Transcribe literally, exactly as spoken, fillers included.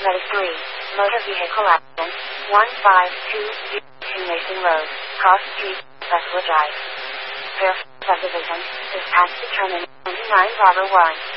Medic three, motor vehicle accident, one five two zero Mason Road, Cross Street, Westwood Drive. Fairfield Subdivision, dispatch determined, twenty-nine Bravo one.